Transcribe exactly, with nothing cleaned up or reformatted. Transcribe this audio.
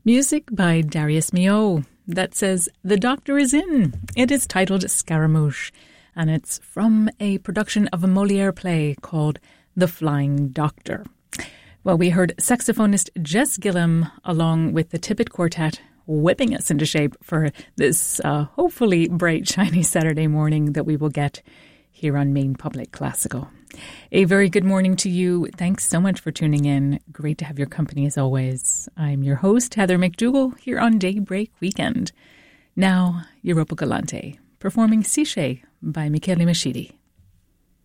Music by Darius Milhaud that says The Doctor is In. It is titled Scaramouche, and it's from a production of a Molière play called The Flying Doctor. Well, we heard saxophonist Jess Gillam along with the Tippett Quartet whipping us into shape for this uh, hopefully bright, shiny Saturday morning that we will get here on Maine Public Classical. A very good morning to you. Thanks so much for tuning in. Great to have your company as always. I'm your host, Heather McDougall, here on Daybreak Weekend. Now, Europa Galante, performing Siche by Michele Mascitti.